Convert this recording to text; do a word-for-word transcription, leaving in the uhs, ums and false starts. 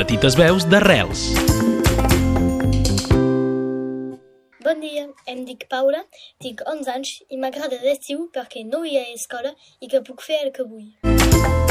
petites veus d'arrels. Bon dia, em dic Paula, tinc onze anys i m'agrada l'estiu perquè no hi ha escola i que puc fer el que vull.